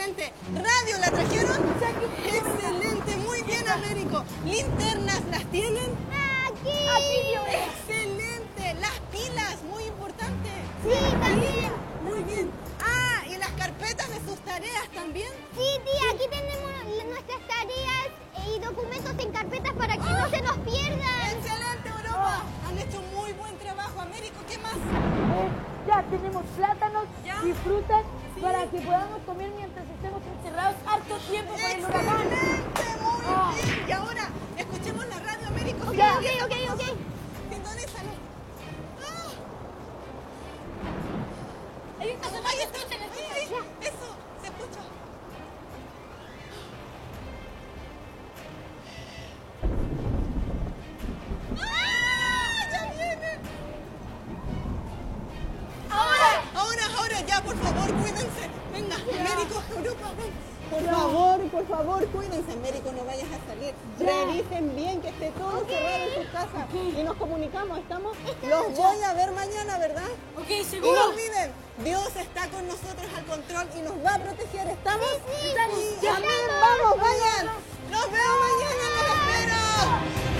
excelente. ¿Radio la trajeron? Excelente, muy bien, Américo. ¿Linternas las tienen? Aquí. Excelente. Las pilas, muy importante. Sí, también. Muy bien. Ah, ¿y las carpetas de sus tareas también? Sí, tía, aquí tenemos nuestras tareas y documentos en carpetas para que no se nos pierdan. Excelente, Europa. Han hecho muy buen trabajo. Américo, ¿qué más? Ya tenemos plátanos ¿Ya? y frutas Sí. para que podamos comer mientras estemos encerrados harto tiempo por el huracán. Excelente, muy bien. Y ahora, escuchemos la radio, Américo. Ok, ok. Sintonízalo. Ahí está, Ahí está. Ahí, eso, se escucha. ¡Ya viene! Ahora, ya, por favor, cuídense. Venga, Américo, Europa, ven. Por favor, cuídense, Américo, no vayas a salir. Revisen bien que esté todo cerrado en su casa. Y nos comunicamos, ¿estamos? Los voy a ver mañana, ¿verdad? Ok, Y no seguro. olviden, Dios está con nosotros al control y nos va a proteger, ¿estamos? Sí. Y amén, vamos, vayan. Nos vemos